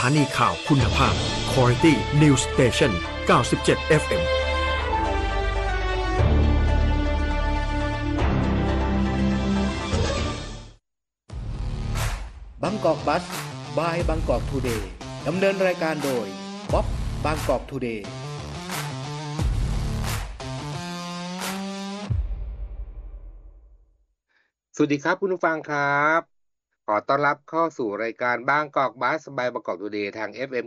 ถานีข่าวคุณภาพ Quality News Station 97 FM บางกอกบัสบายบางกอกทูเดย์ดำเนินรายการโดยบ๊อบบางกอกทูเดย์สวัสดีครับคุณผู้ฟังครับขอต้อนรับเข้าสู่รายการบางกอกบัสบายบางกอกทูเดย์ทาง FM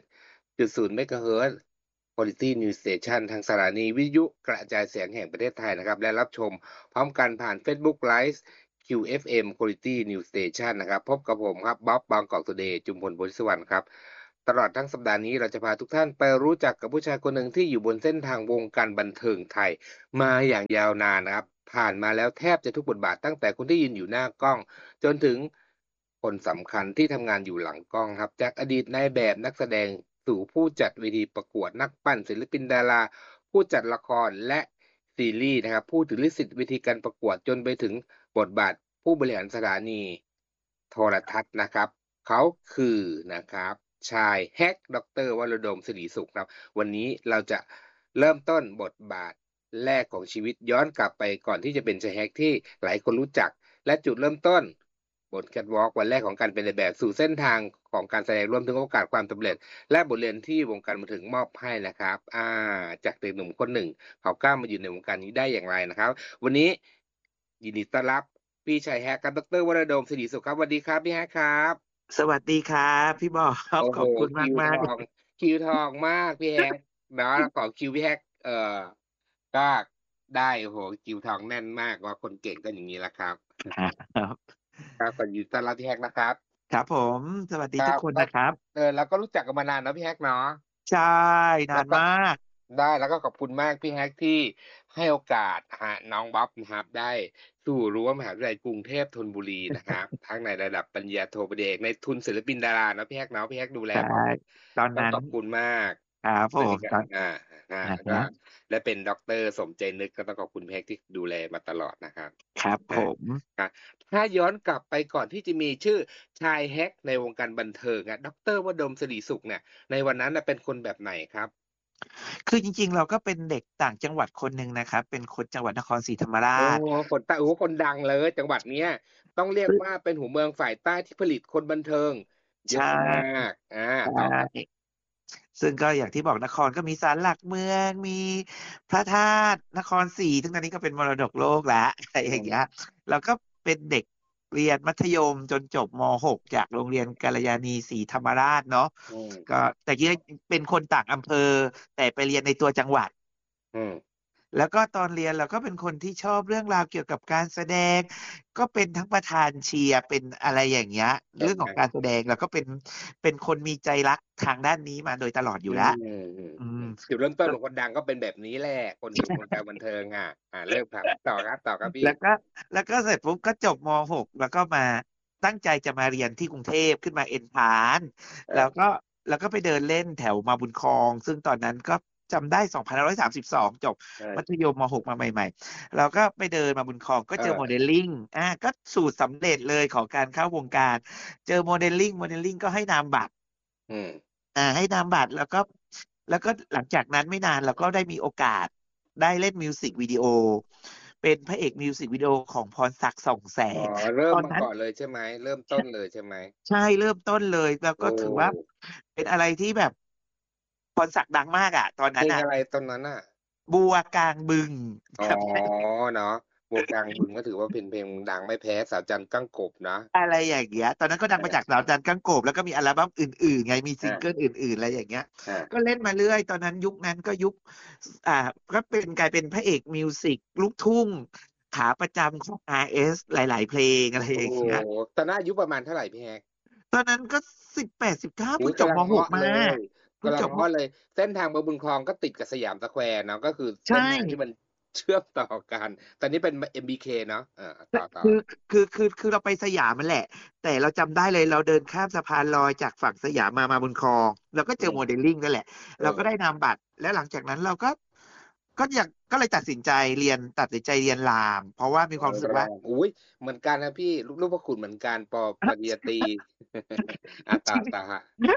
97.0 เมกะเฮิรตซ์ Quality News Station ทางสถานีวิทยุกระจายเสียงแห่งประเทศไทยนะครับและรับชมพร้อมกันผ่าน Facebook Live QFM Quality News Station นะครับพบกับผมครับบ๊อบบางกอกทูเดย์จุมพล โพธิสุวรรณครับตลอดทั้งสัปดาห์นี้เราจะพาทุกท่านไปรู้จักกับผู้ชายคนหนึ่งที่อยู่บนเส้นทางวงการบันเทิงไทยมาอย่างยาวนานนะครับผ่านมาแล้วแทบจะทุกบทบาทตั้งแต่คนที่ยืนอยู่หน้ากล้องจนถึงคนสำคัญที่ทำงานอยู่หลังกล้องครับจากอดีตนายแบบนักแสดงสู่ผู้จัดเวทีประกวดนักปั้นศิลปินดาราผู้จัดละครและซีรีส์นะครับผู้ถือลิขสิทธิ์เวทีการประกวดจนไปถึงบทบาทผู้บริหารสถานีโทรทัศน์นะครับเขาคือนะครับชายแฮกดร.วรดม ศิริสุขครับวันนี้เราจะเริ่มต้นบทบาทแรกของชีวิตย้อนกลับไปก่อนที่จะเป็นชายแฮกที่หลายคนรู้จักและจุดเริ่มต้นบนแคทวอล์กวันแรกของการเป็นนายแบบสู่เส้นทางของการแสดงรวมถึงโอกาสความสำเร็จและบทเรียนที่วงการบันเทิงมอบให้นะครับจากเด็กหนุ่มคนหนึ่งเขากล้ามาอยู่ในวงการนี้ได้อย่างไรนะครับวันนี้ยินดีต้อนรับพี่ชายแฮกกับดร.วรดม ศิริสุขครับสวัสดีครับพี่แฮกครับสวัสดีครับพี่บอโอ้ขอบคุณคิวมากคิวทองมากพี่แฮกเนาะขอคิวพี่แฮกก็ได้โอ้โหคิวทองแน่นมากว่าคนเก่งก็อย่างนี้แหละครับครับครับขอยินดีต้อนรับพี่แฮกนะครับครับผมสวัสดีคทุรักบคนแล้วนะครับแล้วก็รู้จักกันมานานเนาะพี่แฮกเนาะใช่นาแล้วนก็มากได้แล้วก็ขอบคุณมากพี่แฮกที่ให้โอกาสน้องบ๊อบนะครับได้สู่รั้วมหาวิทยาลัยกรุงเทพธนบุรีนะครับ ทั้งในระดับปริญญาโทปริญญาเอกในทุนศิลปินดาราเนาะพี่แฮกเนาะพี่แฮกดูแลใช่บ๊อบตอนต้องนั้นขอบคุณมากครับผและมนี่ก็ตอนแล้วก็และเป็นด็อกเตอร์สมใจนึกก็ต้องขอบคุณพี่แฮกที่ดูแลมาตลอดนะครับครับผมครับถ้าย้อนกลับไปก่อนที่จะมีชื่อชายแฮกในวงการบันเทิงดร.วดม ศิริสุขเนี่ยในวันนั้นเป็นคนแบบไหนครับคือจริงๆเราก็เป็นเด็กต่างจังหวัดคนหนึ่งนะครับเป็นคนจังหวัดนครศรีธรรมราโอ้ชคนดังเลยจังหวัดเนี้ยต้องเรียกว่าเป็นหัวเมืองฝ่ายใต้ที่ผลิตคนบันเทิงเยใช่อะมากต่อครับซึ่งก็อย่างที่บอกนครก็มีศาลหลักเมืองมีพระธาตุนครศรีซึ่งตอนนี้ก็เป็นมรดกโลกแล้วอะไรอย่างเงี้ยแล้วก็เป็นเด็กเรียนมัธยมจนจบม.6 จากโรงเรียนกัลยาณีศรีธรรมราชเนาะก็แต่ที่เป็นคนต่างอำเภอแต่ไปเรียนในตัวจังหวัดแล้วก็ตอนเรียนเราก็เป็นคนที่ชอบเรื่องราวเกี่ยวกับการแสดงก็เป็นทั้งประธานเชียร์เป็นอะไรอย่างเงี้ยเรื่องของการแสดงแล้วก็เป็นคนมีใจรักทางด้านนี้มาโดยตลอดอยู่แล้วจุดเริ่มต้นของคนดังก็เป็นแบบนี้แหละคนอยู่วงการบันเทิงเริ่มครับต่อครับพี่แล้วก็เสร็จปุ๊บก็จบม.6 แล้วก็มาตั้งใจจะมาเรียนที่กรุงเทพขึ้นมาเอ็นทรานซ์แล้วก็ไปเดินเล่นแถวมาบุญครองซึ่งตอนนั้นก็จำได้2532จบมัธยมม.6 มาใหม่ๆเราก็ไปเดินมาบุญครองก็เจอโมเดลลิ่งก็สูตรสำเร็จเลยของการเข้าวงการเจอโมเดลลิ่งก็ให้นามบัตรให้นามบัตรแล้วก็หลังจากนั้นไม่นานเราก็ได้มีโอกาสได้เล่นมิวสิกวิดีโอเป็นพระเอกมิวสิกวิดีโอของพรศักดิ์ส่องแสงเริ่มมาก่อนเลยใช่ไหมเริ่มต้นเลยใช่ไหมใช่เริ่มต้นเลยแล้วก็ถือว่าเป็นอะไรที่แบบพรศักดิ์ดังมากตอนนั้นเพลงอะไรตอนนั้นบัวกลางบึงเนาะบัวกลางบึงก็ถือว่าเป็นเพลงดังไม่แพ้สาวจันทร์ก้างกบนะอะไรอย่างเงี้ยตอนนั้นก็ดังมาจากสาวจันทร์ก้างกบแล้วก็มีอัลบั้มอื่นๆไงมีซิงเกิลอื่นๆอะไรอย่างเงี้ยก็เล่นมาเรื่อยตอนนั้นยุคนั้นก็ยุคก็กลายเป็นพระเอกมิวสิกลูกทุ่งขาประจำของ RS หลายๆเพลงอะไรอย่างเงี้ยตอนนั้นอายุประมาณเท่าไหร่พี่แฮกตอนนั้นก็18-19เพิ่งจบม.6 มาก็จบเลยเส้นทางมาบุญครองก็ติดกับสยามสแควร์เนาะก็คือเส้นทางที่มันเชื่อมต่อกันตอนนี้เป็น MBK เนาะต่อคือเราไปสยามมันแหละแต่เราจำได้เลยเราเดินข้ามสะพานลอยจากฝั่งสยามมาบุญครองเราก็เจอโมเดลลิ่งนั่นแหละเราก็ได้นามบัตรแล้วหลังจากนั้นเราก็เลยตัดสินใจเรียนรามเพราะว่ามีความรู้สึกว่าเหมือนกันนะพี่ลูกพ่อขุนเหมือนกันปริญญาตรีต่อฮะ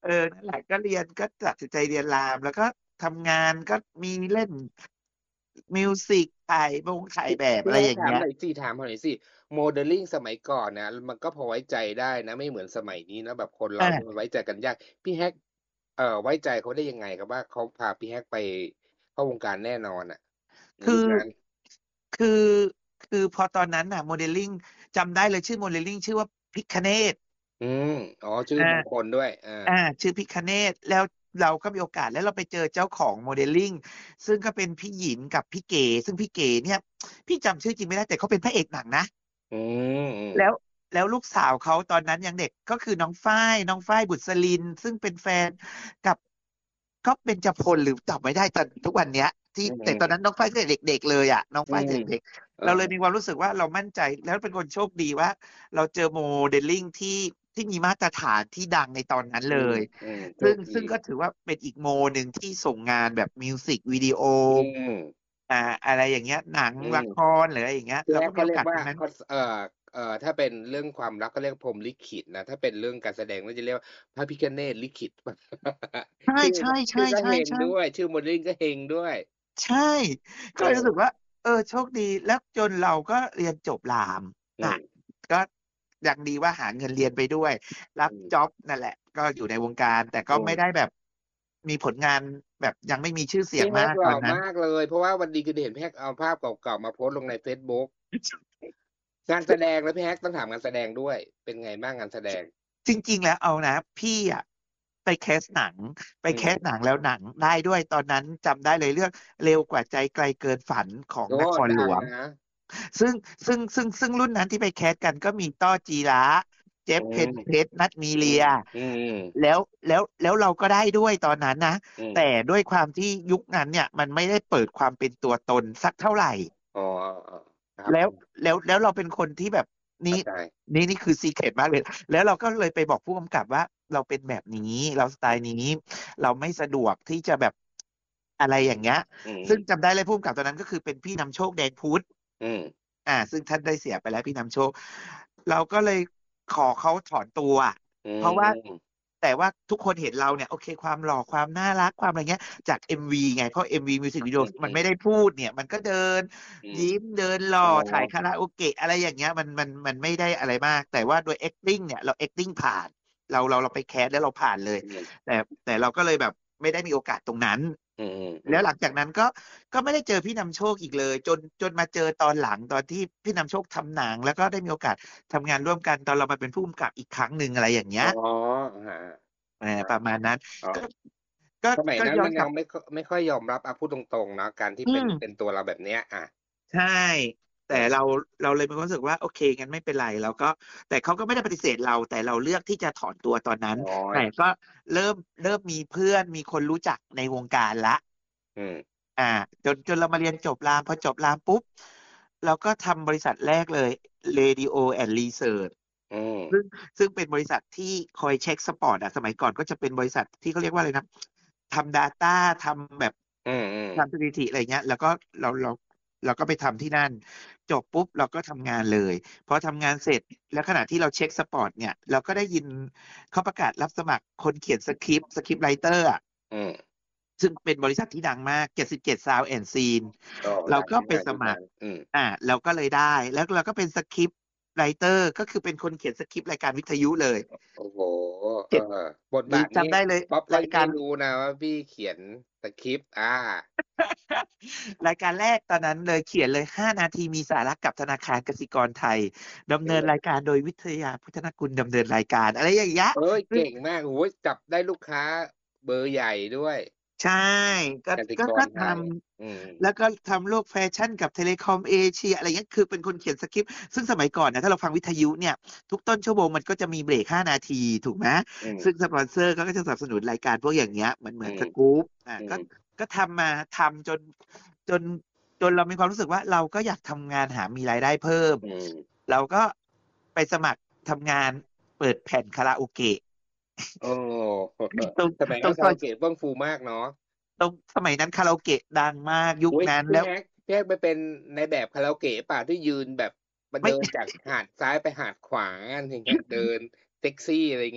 นั่นแหละก็เรียนก็ตัดสินใจเรียนรามแล้วก็ทำงานก็มีเล่นมิวสิกถ่ายแบบพี่อะไรอย่างเงี้ยถามหน่อยสิโมเดลลิ่งสมัยก่อนนะมันก็พอไว้ใจได้นะไม่เหมือนสมัยนี้นะแบบคนเราอ่ามันไว้ใจกันยากพี่แฮกไว้ใจเขาได้ยังไงครับว่าเขาพาพี่แฮกไปเข้าวงการแน่นอนอ่ะในคือยุคนั้นคือคือพอตอนนั้นน่ะโมเดลลิ่งจำได้เลยชื่อโมเดลลิ่งชื่อว่าพิคเนตอืมอ๋อชื่ออ่ามงคลด้วยชื่อพิคเนตแล้วเราก็มีโอกาสแล้วเราไปเจอเจ้าของโมเดลลิ่งซึ่งก็เป็นพี่หยินกับพี่เก๋ซึ่งพี่เก๋เนี่ยพี่จำชื่อจริงไม่ได้แต่เขาเป็นพระเอกหนังนะอืมแล้วแล้วลูกสาวเขาตอนนั้นยังเด็กก็คือน้องฝ้ายบุษรินซึ่งเป็นแฟนกับก็เป็นจพลหรือจำไม่ได้ตอนทุกวันเนี้ยที่อืแต่ตอนนั้นน้องฝ้ายเด็กๆเลยอ่ะน้องอืฝ้ายมเด็กเออๆเราเลยมีความรู้สึกว่าเรามั่นใจแล้วเป็นคนโชคดีว่าเราเจอโมเดลลิ่งที่มีมาตรฐานที่ดังในตอนนั้นอืมเลยโชคดีซึ่งก็ถือว่าเป็นอีกโมหนึ่งที่ส่งงานแบบมิวสิกวิดีโออืมอ่าอะไรอย่างเงี้ยหนังอืละคมรหรืออะไรอย่างเงี้ยพี่แฮเราก็มีโอกเขาเรียกว่ากาสตรงนั้นเขาถ้าเป็นเรื่องความรักก็เรียกพรหมลิขิตนะถ้าเป็นเรื่องการแสดงก็จะเรียกว่าพระพิฆเนศลิขิตใช่ชื่อใช่ใช่ชื่อก็เฮงใช่ใช่ด้วยชื่อโมเดลลิ่งก็เฮงด้วยใช่ก็เลยรู้สึกเออว่าโชคดีแล้วจนเราก็เรียนจบรามอ่ะอืมก็ยังดีว่าหาเงินเรียนไปด้วยรับอืมจ็อบนั่นแหละก็อยู่ในวงการแต่ก็อืมไม่ได้แบบมีผลงานแบบยังไม่มีชื่อเสียงพี่แฮมากหล่อกตอนนั้นมากเลยเพราะว่าวันดีคือเห็นพี่แฮกเอาภาพเก่าๆมาโพสต์ลงใน Facebook งานแสดงแล้วพี่แฮกต้องถามงานแสดงด้วยเป็นไงบ้างงานแสดงจริงๆแล้วเอานะพี่อ่ะไปแคสหนังไปอืมแคสหนังแล้วหนังได้ด้วยตอนนั้นจำได้เลยเรื่องเร็วกว่าใจไกลเกินฝันของโอ้นครหลวงดังนะซึ่งซึ่งรุ่นนั้นที่ไปแคสกันก็มีต้อจีระเจฟอืเพนเพมชรนัทมีอืเลียมอืมแล้วเราก็ได้ด้วยตอนนั้นนะอืมแต่ด้วยความที่ยุคนั้นเนี่ยมันไม่ได้เปิดความเป็นตัวตนสักเท่าไหร่อ๋อครับแล้วแล้วเราเป็นคนที่แบบนี้เข้าใจนี่คือซีเคร็ตมากเลยแล้วเราก็เลยไปบอกผู้กำกับว่าเราเป็นแบบนี้เราสไตล์นี้เราไม่สะดวกที่จะแบบอะไรอย่างเงี้ยอืมซึ่งจำได้เลยผู้กำกับตอนนั้นก็คือเป็นพี่นำโชคแดงพุธอืมซึ่งท่านได้เสียไปแล้วพี่นำโชคเราก็เลยขอเขาถอนตัวอืเพราะว่ามแต่ว่าทุกคนเห็นเราเนี่ยโอเคความหล่อความน่ารักความอะไรเงี้ยจาก MV ไงเพราะ MV มิวสิกวิดีโออืมอืมมันไม่ได้พูดเนี่ยมันก็เดินอืมยิ้มเดินหล่ออ๋อถ่ายคาราโอเกะอะไรอย่างเงี้ยมันไม่ได้อะไรมากแต่ว่าโดย acting เนี่ยเรา acting ผ่านเราไปแคสแล้วเราผ่านเลยอืมแต่แต่เราก็เลยแบบไม่ได้มีโอกาสตรงนั้นอืมอืมแล้วหลังจากนั้นก็ไม่ได้เจอพี่นำโชคอีกเลยจนมาเจอตอนหลังตอนที่พี่นำโชคทำหนังแล้วก็ได้มีโอกาสทำงานร่วมกันตอนเรามาเป็นผู้กำกับอีกครั้งหนึ่งอะไรอย่างเงี้อ๋อยฮะประมาณนั้นอ๋อก็ก็สมัยนั้นก็ย้อนกลับมันยังไม่ค่อยยอมรับพูดตรงๆเนาะการที่อืเป็นมเป็นตัวเราแบบเนี้ยใช่เอแต่เราอเราเลยมีความรู้สึกว่าโอเคงั้นไม่เป็นไรเราก็แต่เขาก็ไม่ได้ปฏิเสธเราแต่เราเลือกที่จะถอนตัวตอนนั้นอ๋อแต่ก็เริ่มมีเพื่อนมีคนรู้จักในวงการละอืมอ่าจนเรามาเรียนจบรามพอจบรามปุ๊บเราก็ทำบริษัทแรกเลย Radio and Research อืมซึ่งซึ่งเป็นบริษัทที่คอยเช็คสปอร์ตสมัยก่อนก็จะเป็นบริษัทที่เขาเรียกว่าอะไรนะทำ Data ทำแบบอืมอืมทำสถิติอะไรเงี้ยแล้วก็เราก็ไปทำที่นั่นจบปุ๊บเราก็ทำงานเลยพอทำงานเสร็จแล้วขณะที่เราเช็คสปอร์ตเนี่ยเราก็ได้ยินเขาประกาศรับสมัครคนเขียนสคริปต์ไรเตอร์อืมซึ่งเป็นบริษัทที่ดังมาก77 Sound and Scene ก็เราก็ดังที่ไปสมัครงานยุคนั้นเราก็เลยได้ แล้วเราก็เป็นสคริปต์ไรเตอร์ก็คือเป็นคนเขียนสคริปต์รายการวิทยุเลยโอ้โหเจ็ดบทบาทนี้จำได้เลยป๊อปก็รายการไม่รู้นะว่าพี่เขียนสคริปต์รายการแรกตอนนั้นเลยเขียนเลย5 นาทีมีสาระกับธนาคารกสิกรไทยดำเอเนินอรายการโดยวิทยาพุทธนกุลดำเนินรายการอะไรอย่างเงี้ยเอ้ยซึ่งเก่งมากโอ้ยจับได้ลูกค้าเบอร์ใหญ่ด้วยใช่ก็กสิก็ก็ทกรไทยอืมำแล้วก็ทำโลกแฟชั่นกับเทเลคอมเอเชียอะไรเงี้ยคือเป็นคนเขียนสคริปต์ซึ่งสมัยก่อนนะถ้าเราฟังวิทยุเนี่ยทุกต้นชั่วโมงมันก็จะมีเบรก5 นาทีถูกไหมอืมซึ่งสปอนเซอร์ก็จะสนับสนุนรายการพวกอย่างเงี้ยเหมือนอืมสกู๊ปอืก็มก็ทำจนจนเรามีความรู้สึกว่าเราก็อยากทำงานหามีรายได้เพิ่มอืมเราก็ไปสมัครทำงานเปิดแผ่นคาราโอเกะโอ้ตรงสมัยตรงซอยนั้นคาราโอเกะเฟื่องฟูมากเนาะสมัยนั้นคาราโอเกะดังมากยุคอุ้ยนั้นแล้วพี่แฮกไปเป็นในแบบคาราโอเกะป่ะที่ยืนแบบมาไม่เดินจากหาดซ้ายไปหาดขวาอย่างเงี้ยเดินเซ็กซี่อะไรเงี้ย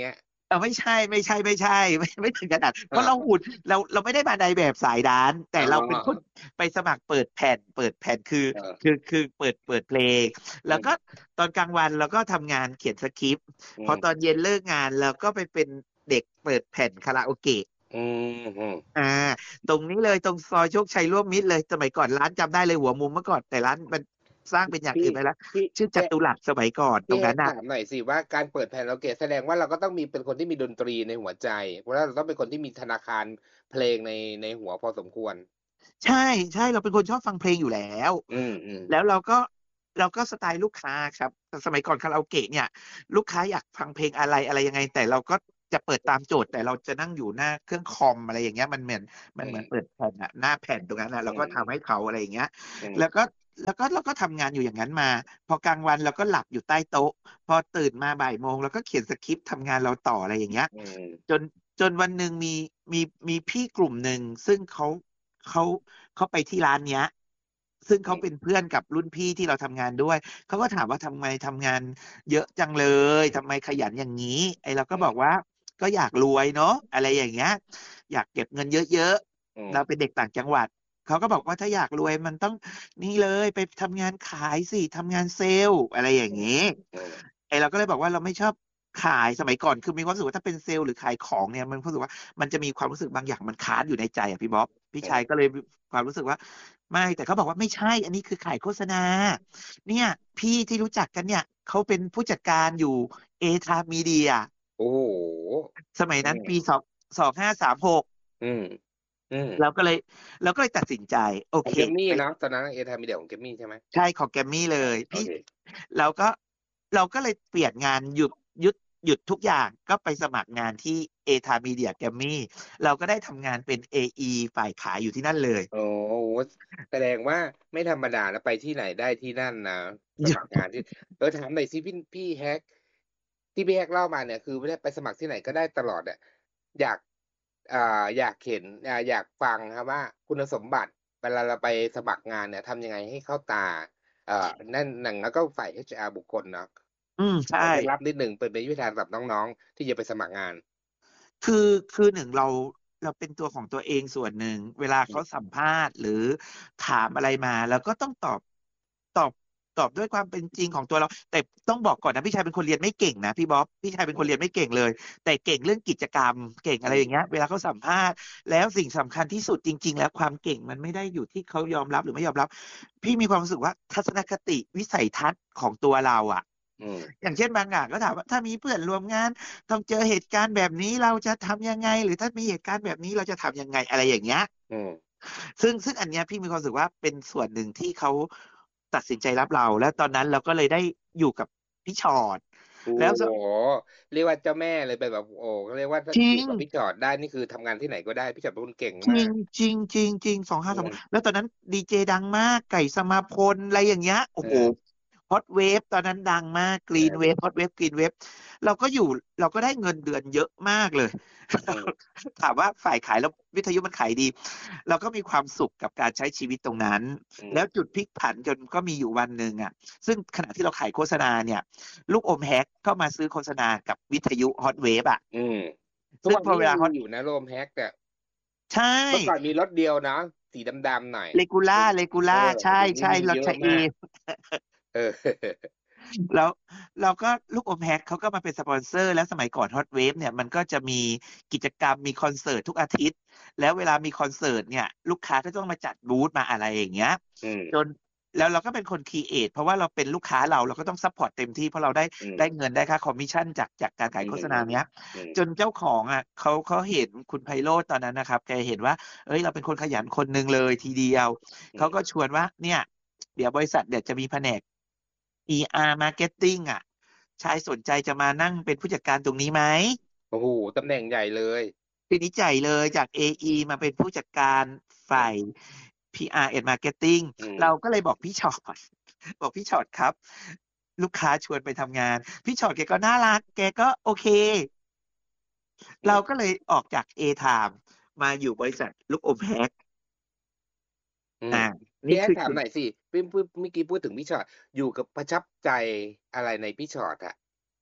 ไม่ใช่ไม่ถึงขนาดเพราะเราอ่าหุ่นเราไม่ได้มาในแบบสายดานซ์แต่อ๋เราเป็นคนอไปสมัครเปิดแผ่นคือเออคือเปิดเพลงแล้วก็อืมตอนกลางวันเราก็ทำงานเขียนสคริปต์อืมพอตอนเย็นเลิกงานเราก็ไปเป็นเด็กเปิดแผ่นคาราโอเกะอืมอืมอ่าตรงนี้เลยตรงซอยโชคชัยร่วมมิตรเลยสมัยก่อนร้านจำได้เลยหัวมุมเมื่อก่อนแต่ร้านมันสร้างเป็นอย่างพี่อื่นไปแล้วพี่ชื่อจพี่ตุรัสสมัยก่อนตพี่แฮรงนั้นน่ะกถามหน่อยสิว่าการเปิดแผ่นเราเกตแสดงว่าเราก็ต้องมีเป็นคนที่มีดนตรีในหัวใจเพราะว่าเราต้องเป็นคนที่มีธนาคารเพลงในหัวพอสมควรใช่ใช่เราเป็นคนชอบฟังเพลงอยู่แล้วอืมอืมแล้วเราก็สไตล์ลูกค้าครับแต่สมัยก่อนคาราโอเกะเนี่ยลูกค้าอยากฟังเพลงอะไรยังไงแต่เราก็จะเปิดตามโจทย์แต่เราจะนั่งอยู่หน้าเครื่องคอมอะไรอย่างเงี้ยมันเหมือนเปิอืมดแผ่นอะหน้าแผ่นตรงนั้นอะเราอืก็ทำให้มเขาอะไรอย่างเงี้ยอืมแล้วก็เราก็ทำงานอยู่อย่างนั้นมาพอกลางวันเราก็หลับอยู่ใต้โต๊ะพอตื่นมาบ่ายโมงเราก็เขียนสคริปต์ทำงานเราต่ออะไรอย่างเงี้ยอืมจนจนวันหนึ่งมีพี่กลุ่มหนึ่งซึ่งเขาเขาไปที่ร้านเนี้ยซึ่งอืเขามเป็นเพื่อนกับรุ่นพี่ที่เราทำงานด้วยเขาก็ถามว่าทำไมทำงานเยอะจังเลยทำไมขยันอย่างนี้ไอ้เราก็อืมบอกว่าก็อยากรวยเนาะอะไรอย่างเงี้ยอยากเก็บเงินเยอะอืมๆเราเป็นเด็กต่างจังหวัดเขาก็บอกว่าถ้าอยากรวยมันต้องนี่เลยไปทำงานขายสิทำงานเซลล์อะไรอย่างอืมเงี้ยอืมไอ้เราก็เลยบอกว่าเราไม่ชอบขายสมัยก่อนคือมีความรู้สึกว่าถ้าเป็นเซลล์หรือขายของเนี่ยมันรู้สึกว่ามันจะมีความรู้สึกบางอย่างมันค้านอยู่ในใจอ่ะพี่บ๊อบพี่อืมชายก็เลยความรู้สึกว่าไม่แต่เขาบอกว่าไม่ใช่อันนี้คือขายโฆษณาเนี่ยพี่ที่รู้จักกันเนี่ยเขาเป็นผู้จัดการอยู่เอทามีเดียโอ้โหสมัยอืนั้นปีม 2536 อืมอืมเราก็เลยตัดสินใจโอเคของเกมมี่ไปเนาะตอนนั้นเอทามีเดียของเกมมี่ใช่ไหมใช่ของแกมมี่เลยพี่โอเคเราก็เราก็เลยเปลี่ยนงานหยุดหยุดทุกอย่างก็ไปสมัครงานที่เอทามีเดียแกมมี่เราก็ได้ทำงานเป็น AE ฝ่ายขายอยู่ที่นั่นเลยโอ้โหแสดงว่าไม่ธรรมดานะไปที่ไหนได้ที่นั่นนะสมัครงานที่ถามหน่อยสิพี่แฮกที่พี่แฮกเล่ามาเนี่ยคือไม่ได้ไปสมัครที่ไหนก็ได้ตลอดอ่ะอยากอยากเห็นอยากฟังครับว่าคุณสมบัติเวลาเราไปสมัครงานเนี่ยทำยังไงให้เข้าตานั่นหนังแล้วก็ฝ่าย HR บุคคลเนาะใช่ขอเคล็ดลับนิดหนึ่งเป็นวิธีทางสำหรับน้องๆที่จะไปสมัครงานคือหนึ่งเราเป็นตัวของตัวเองส่วนหนึ่งเวลาอืมเขาสัมภาษณ์หรือถามอะไรมาเราก็ต้องตอบตอบด้วยความเป็นจริงของตัวเราแต่ต้องบอกก่อนนะพี่ชายเป็นคนเรียนไม่เก่งนะพี่บ๊อบพี่ชายเป็นคนเรียนไม่เก่งเลยแต่เก่งเรื่องกิจกรรมเก่งอะไรอย่างเงี้ยเวลาเขาสัมภาษณ์แล้วสิ่งสำคัญที่สุดจริงๆแล้วความเก่งมันไม่ได้อยู่ที่เขายอมรับหรือไม่ยอมรับพี่มีความรู้สึกว่าทัศนคติวิสัยทัศน์ของตัวเราอะอืมอย่างเช่นบางอย่างก็ถามว่าถ้ามีเพื่อนร่วมงานต้องเจอเหตุการณ์แบบนี้เราจะทำยังไงหรือถ้ามีเหตุการณ์แบบนี้เราจะทำยังไงอะไรอย่างเงี้ยอืมซึ่งอันเนี้ยพี่มีความรู้สึกว่าเป็นส่วนหนึ่งที่เขาตัดสินใจรับเราแล้วตอนนั้นเราก็เลยได้อยู่กับพี่ชอตโอ้แล้วโหเรียกว่าเจ้าแม่เลยไปแบบโอ้เขาเรียกว่าถ้าจริงอยู่กับพี่จอดได้นี่คือทำงานที่ไหนก็ได้พี่จอดเป็นคนเก่งจริงมากจริงจริงจริงสองห้าอืสองมแล้วตอนนั้นดีเจดังมากไก่สมาพลอะไรอย่างเงี้ยโอ้โหเออฮอตเวฟตอนนั้นดังมากกรีนเวเออฟฮอตเวฟกรีนเวฟเราก็อยู่เราก็ได้เงินเดือนเยอะมากเลยอืมถามว่าฝ่ายขายแล้ววิทยุมันขายดีเราก็มีความสุขกับการใช้ชีวิตตรงนั้นอืมแล้วจุดพลิกผันจนก็มีอยู่วันหนึ่งอ่ะซึ่งขณะที่เราขายโฆษณาเนี่ยลูกอมแฮกเข้ามาซื้อโฆษณากับวิทยุฮอตเวฟอ่ะอืมทุกซึ่งวันนี้ยังพอเวลาฮอตมีอยู่นะโรมแฮกแต่ใช่เมื่อก่อนมีรถเดียวนะสีดำๆหน่อยเลกูล่าใช่เดี๋ยวนี้ใช่มีเยรถไชเออะมากเออแล้วเราก็ลูกอมแฮกเขาก็มาเป็นสปอนเซอร์แล้วสมัยก่อนฮอตเวฟเนี่ยมันก็จะมีกิจกรรมมีคอนเสิร์ตทุกอาทิตย์แล้วเวลามีคอนเสิร์ตเนี่ยลูกค้าก็ต้องมาจัดบูธมาอะไรอย่างเงี้ยอืมจนแล้วเราก็เป็นคนครีเอทเพราะว่าเราเป็นลูกค้าเราก็ต้องซัพพอร์ตเต็มที่เพราะเราได้อืมได้เงินได้ค่าคอมมิชชั่นจากการอืขายโฆษณามเนี้ยอืมจนเจ้าของอ่ะเขาเห็นคุณไพโรจน์ตอนนั้นนะครับแกเห็นว่าเอ้ยเราเป็นคนขยันคนหนึ่งเลยทีเดียวเขาก็อืมชวนว่าเนี่ยเดี๋ยวบริษัทเดี๋ยวจะมีแผนก PR Marketing อ่ะชายสนใจจะมานั่งเป็นผู้จัดการตรงนี้ไหมโอ้โหตำแหน่งใหญ่เลยทีนี้ใจเลยจาก AE มาเป็นผู้จัดการอืฝ่ายม PR and Marketing อืมเราก็เลยบอกพี่ชอตบอกพี่ชอตครับลูกค้าชวนไปทำงานพี่ชอตแกก็น่ารักแกก็โอเคอืมเราก็เลยออกจาก A-Time มาอยู่บริษัทลูกอมแฮกอืมอ่าพี่แอ๊กนี่คือจุดถามหน่อยสิเมื่อกี้พูดถึงพี่ชอตอยู่กับประทับใจอะไรในพี่ชอตอะ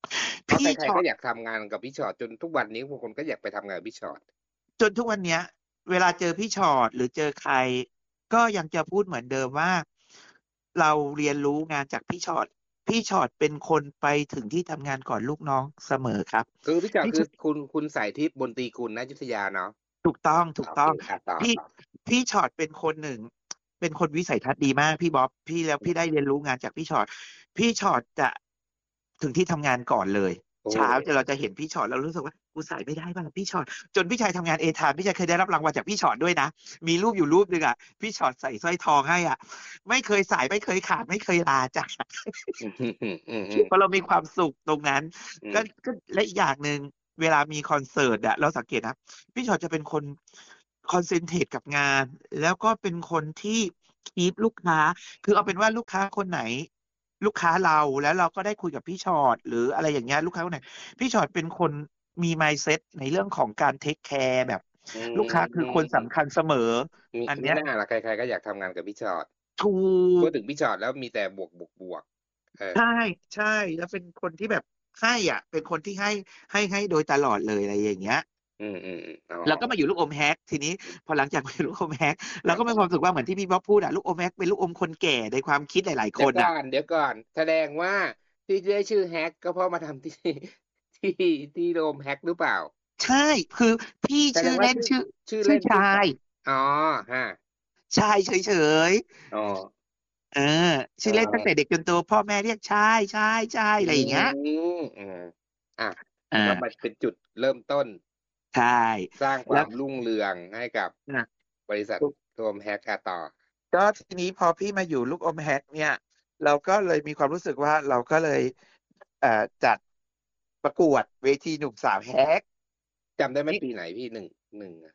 เพราะใคพี่ชรๆอก็ตอยากทำงานกับพี่ชอต จนทุกวันนี้บางคนก็อยากไปทำงานกับพี่ชอตจนทุกวันเนี้ย เวลาเจอพี่ชอต หรือเจอใคร ก็ยังจะพูดเหมือนเดิมว่า เราเรียนรู้งานจากพี่ชอต พี่ชอตเป็นคนไปถึงที่ทำงานก่อนลูกน้องเสมอครับคือพี่ชอตพี่คืชอคุณสายทิพย์ มนตรีกุล ณ อยุธยาเนาะถูกต้อง ถูโอกต้เคองต่อพี่ พี่ชอตเป็นคนหนึ่ง เป็นคนวิสัยทัศน์ดีมากพี่บ๊อบ แล้วพี่ได้เรียนรู้งานจากพี่ชอต พี่ชอตจะถึงที่ทำงานก่อนเลยโอ้เช้าเราจะเห็นพี่ชอต เรารู้สึกว่า กูสายไม่ได้เปล่าพี่ชอต จนพี่ชายทำงาน A time พี่ชายเคยได้รับรางวัลจากพี่ชอตด้วยนะ มีรูปอยู่รูปหนึ่งอะ พี่ชอตใส่สร้อยทองให้อะ ไม่เคยสาย ไม่เคยขาด ไม่เคยลาจ้ะอืมเพราะเรามีความสุขตรงนั้นอืมก็และอีกอย่างหนึ่งเวลามีคอนเสิร์ตอะเราสังเกตนะ พี่ชอตจะเป็นคนคอนเซนเทรตกับงาน แล้วก็เป็นคนที่คีปลูกค้า คือเอาเป็นว่าลูกค้าคนไหน ลูกค้าเราแล้วเราก็ได้คุยกับพี่ชอต หรืออะไรอย่างเงี้ย ลูกค้าคนไหน พี่ชอตเป็นคนมี mindset ในเรื่องของการเทกแคร์แบบอืลูกค้าคือคนสำคัญเสมอ อันมิเนี้ยน่าล่ะใครๆ ก็อยากทำงานกับพี่ชอตถูพูดกถึงพี่ชอตแล้วมีแต่บวก เออใช่ ๆ แล้วเป็นคนที่แบบให้อะ เป็นคนที่ให้โดยตลอดเลย อะไรอย่างเงี้ยอืม อ๋อแล้วก็มาอยู่ลูกอมแฮก ทีนี้พอหลังจากมาอยู่ลูกอมแฮก เราก็มีคความรู้สึกว่าเหมือนที่พี่บ๊อบพูดอะ ลูกอมแฮกเป็นลูกอมคนแก่ในความคิดหลาย ๆเดคี๋ยวน ก่อะเดี๋ยวก่อน แสดงว่าที่ได้ชื่อแฮก ก็เพราะมาทำ ที่โดมแฮกหรือเปล่า? ใช่ คือพี่แสดชื่งอว่าเล่น ชื่อชื่อชื่เล่อนชื่อชายอ๋อ อาชายเฉยอ๋อๆ เออ ชื่อเล่นตั้งแต่เด็กจนโต พ่อแม่เรียกชาย ๆ ๆอือะไรอย่างเงี้ยอาอาก็มาเป็นจุดเริ่มต้นใช่สร้างคแลว้าวมรุ่งเรืองให้กับน่ะบริษัทถูกโดมแฮก ต่อก็ทีนี้พอพี่มาอยู่ลูกอมแฮกเนี่ย เราก็เลยมีความรู้สึกว่า เราก็เลย จัดประกวดเวทีหนุ่มสาวแฮกจำได้ไหมนี่ปีไหนพี่ 1 อะ?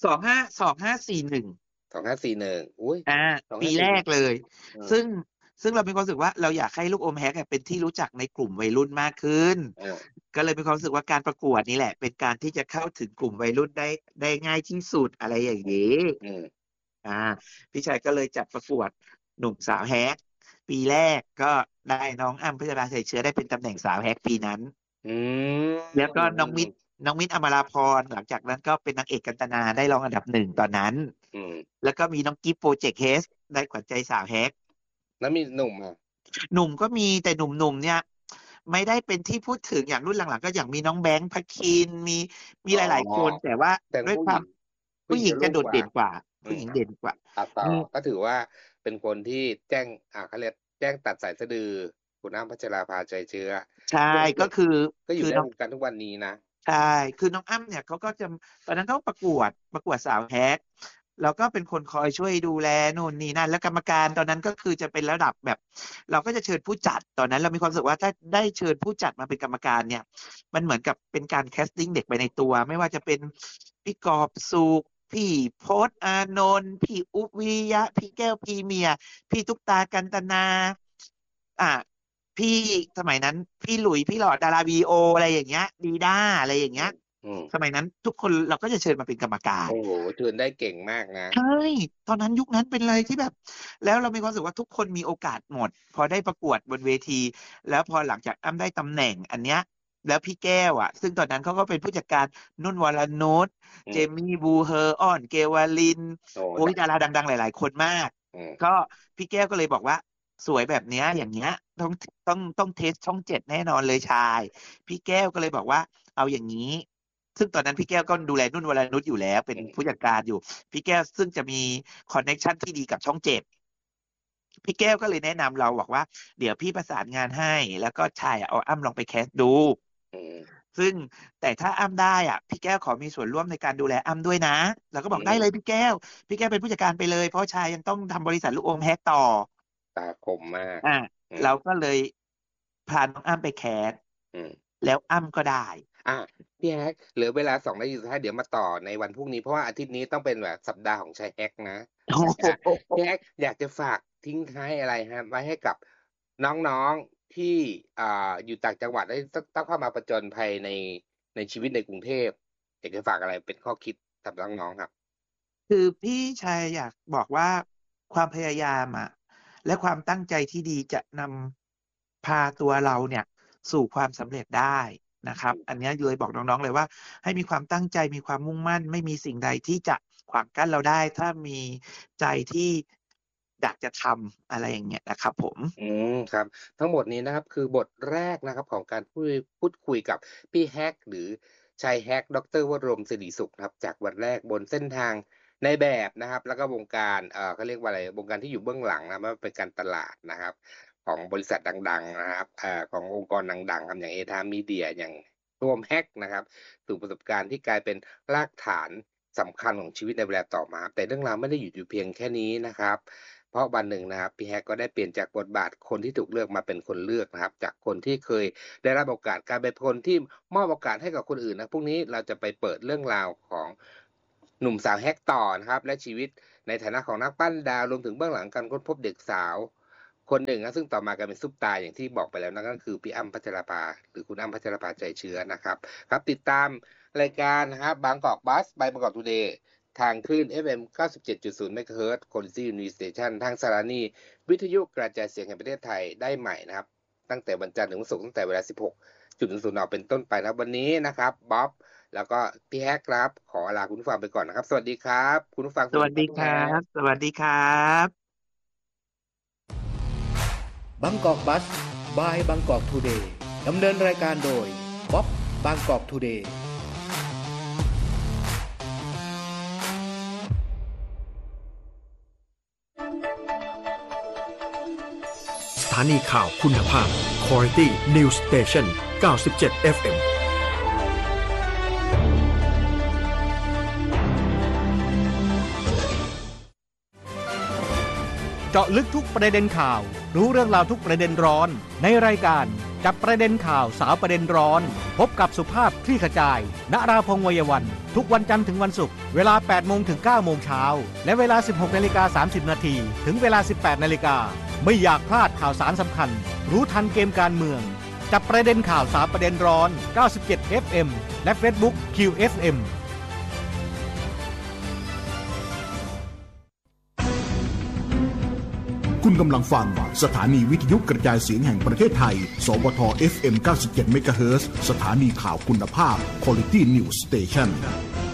2541 2541 อุ๊ยปีแรกเลยเออซึ่งเรามีความรู้สึกว่า เราอยากให้ลูกอมแฮกอะเป็นที่รู้จักในกลุ่มวัยรุ่นมากขึ้นเออก็เลยมีความรู้สึกว่าการประกวดนี่แหละ เป็นการที่จะเข้าถึงกลุ่มวัยรุ่นได้ง่ายที่สุด อะไรอย่างงี้อืมพี่ชายก็เลยจัดประกวดหนุ่มสาวแฮก ปีแรกก็ได้น้องอ้ำ พัชราไสยเชื้อได้เป็นตำแหน่งสาวแฮกปีนั้นอืมแล้วก็น้องมิตร อมราพร หลังจากนั้นก็เป็นนางเอกกันตนา ได้รองอันดับ 1 ตอนนั้นอืมแล้วก็มีน้องกิ๊บ พรอเจกต์ H ได้ขวัญใจสาวแฮกแล้วมีหนุ่มอะ? หนุ่มก็มี แต่หนุ่ม ๆ เนี่ย ไม่ได้เป็นที่พูดถึง อย่างรุ่นหลัง ๆ ก็อย่างมีน้องแบงค์ พคิน มีหลาย ๆ คน แต่ว่าแต่ด้วยผู้ควาหญิมงผู้หญิงจะโดดเด่นกว่าอืผู้หมญิงเด่นกว่าต่ออืมก็ถือว่าเป็นคนที่แจ้ง เขาเรียกแจ้งตัดสายสะดือ คุณอ้ำ พัชราภา ไสยเชื้อใช่ ก็คือก็อยูค่ือในน้องวงการทุกวันนี้นะใช่ คือน้องอ้ำเนี่ยเขาก็จะ ตอนนั้นเขาประกวดสาวแฮก แล้วก็เป็นคนคอยช่วยดูแลนู่นนี่นั่น แล้วกรรมการตอนนั้นก็คือจะเป็นระดับแบบ เราก็จะเชิญผู้จัด ตอนนั้นเรามีความรู้สึกว่า ถ้าได้เชิญผู้จัดมาเป็นกรรมการเนี่ย มันเหมือนกับเป็นการ casting เด็กไปในตัว ไม่ว่าจะเป็นพี่กอบสุข พี่พจน์ อานนท์ พี่อุ๊บ วิริยะ พี่แก้ว พรีเมียร์ พี่ตุ๊กตา กันตนา พี่สมัยนั้น พี่หลุยส์ พี่หลอด ดาราวิดีโอ อะไรอย่างเงี้ย ดีด้า อะไรอย่างเงี้ยอืมสมัยนั้นทุกคนเราก็จะเชิญมาเป็นกรรมการโอ้โฮ เชิญได้เก่งมากนะใช่ ตอนนั้นยุคนั้นเป็นอะไรที่แบบ แล้วเรามีความรู้สึกว่าทุกคนมีโอกาสหมด พอได้ประกวดบนเวที แล้วพอหลังจากอ้ำได้ตำแหน่งอันเนี้ย แล้วพี่แก้วอะ ซึ่งตอนนั้นเขาก็เป็นผู้จัดการนุ่น วรนุชอืมเจมมี่ บูเฮอร์ อ้อน เกวลินโอ้โอ๊ย ดาราดัง ๆ หลาย ๆ คนมากอืมก็พี่แก้วก็เลยบอกว่า สวยแบบเนี้ย อย่างเงี้ย ต้องเทสต์ช่อง 7 แน่นอนเลยชาย พี่แก้วก็เลยบอกว่า เอาอย่างงี้ ซึ่งตอนนั้นพี่แก้วก็ดูแลนุ่น วรนุชอยู่แล้ว เป็นผู้จัดการอยู่ พี่แก้วซึ่งจะมีคอนเน็กชันที่ดีกับช่อง 7 พี่แก้วก็เลยแนะนำเราบอกว่า เดี๋ยวพี่ประสานงานให้ แล้วก็ชายอะเอาอ้ำลองไปแคสต์ดูอืมซึ่งแต่ถ้าอ้ำได้อะ พี่แก้วขอมีส่วนร่วมในการดูแลอ้ำด้วยนะ เราก็บอกอืมได้เลยพี่แก้ว พี่แก้วเป็นผู้จัดการไปเลย เพราะชายยังต้องทำบริษัทลูกอมแฮกต่อตาคมมากอืมเราก็เลยพาน้องอ้ำไปแคสต์อืมแล้วอ้ำก็ได้พี่แฮก เหลือเวลา 2 นาทีสุดท้าย เดี๋ยวมาต่อในวันพรุ่งนี้ เพราะว่าอาทิตย์นี้ต้องเป็นแบบสัปดาห์ของชายแฮกนะโอ้โฮพี่แฮกอยากจะฝากทิ้งท้ายอะไรครับ ไว้ให้กับน้อง ๆ ที่ อยู่ต่างจังหวัด แล้วต้องเข้ามาผจญภัยในชีวิตในกรุงเทพ อยากจะฝากอะไรเป็นข้อคิดสำหรับน้อง ๆ ครับ? คือพี่ชายอยากบอกว่า ความพยายามอะ และความตั้งใจที่ดีจะนำพาตัวเราเนี่ยสู่ความสำเร็จได้นะครับอันนี้เลยบอกน้องๆเลยว่าให้มีความตั้งใจมีความมุ่งมั่นไม่มีสิ่งใดที่จะขวางกั้นเราได้ถ้ามีใจที่อยากจะทำอะไรอย่างเงี้ยนะครับผมครับทั้งหมดนี้นะครับคือบทแรกนะครับของการพูดคุยกับพี่แฮกหรือชายแฮกดร.วรมศิริสุขนะครับจากวันแรกบนเส้นทางในแบบนะครับแล้วก็วงการเขาเรียกว่าอะไรวงการที่อยู่เบื้องหลังนะไม่ว่าเป็นการตลาดนะครับของบริษัทดังๆนะครับขององค์กรดังๆครับอย่างเอทามีเดียอย่างรวมแฮกนะครับสู่ประสบการณ์ที่กลายเป็นรากฐานสำคัญของชีวิตในเวลาต่อมาแต่เรื่องราวไม่ได้อยู่เพียงแค่นี้นะครับเพราะวันหนึ่งนะครับพี่แฮกก็ได้เปลี่ยนจากบทบาทคนที่ถูกเลือกมาเป็นคนเลือกนะครับจากคนที่เคยได้รับโอกาสการเป็นคนที่มอบโอกาสให้กับคนอื่นนะพรุ่งนี้เราจะไปเปิดเรื่องราวของหนุ่มสาวแฮกต่อนะครับและชีวิตในฐานะของนักปั้นดาวรวมถึงเบื้องหลังการค้นพบเด็กสาวคนหนึ่งนะซึ่งต่อมากลายเป็นซุปตาอย่างที่บอกไปแล้วนั่นก็คือพี่อ้ำพัชราภาหรือคุณอ้ำพัชราภาใจเชื้อนะครับครับติดตามรายการนะครับบางกอกบัสบายบางกอกทูเดย์ทางคลื่น FM 97.0 MHz Quality News Station ทางสถานีวิทยุกระจายเสียงแห่งประเทศไทยได้ใหม่นะครับตั้งแต่วันจันทร์ถึงวันศุกร์ตั้งแต่เวลา 16:00 น.เป็นต้นไปนะวันนี้นะครับบ๊อบแล้วก็พี่แฮกครับขอลาคุณผู้ฟังไปก่อนนะครับสวัสดีครับคุณผู้ฟังสวัสดีครับสวัสดีครับบางกอกบัสบายบางกอกทูเดย์ดำเนินรายการโดยบ๊อบบางกอกทูเดย์สถานีข่าวคุณภาพ Quality News Station 97 FM เจาะลึกทุกประเด็นข่าวรู้เรื่องราวทุกประเด็นร้อนในรายการจับประเด็นข่าวสาวประเด็นร้อนพบกับสุภาพคลี่ขจายณราพงษ์วัยวันทุกวันจันทร์ถึงวันศุกร์เวลา 8 โมงถึง 9 โมงเช้าและเวลา 16:30 น.ถึงเวลา 18 น.ไม่อยากพลาดข่าวสารสำคัญรู้ทันเกมการเมืองจับประเด็นข่าวสาวประเด็นร้อน97 FM และ Facebook QFM คุณกำลังฟังสถานีวิทยุกระจายเสียงแห่งประเทศไทยสวท FM 97 MHz สถานีข่าวคุณภาพ Quality News Station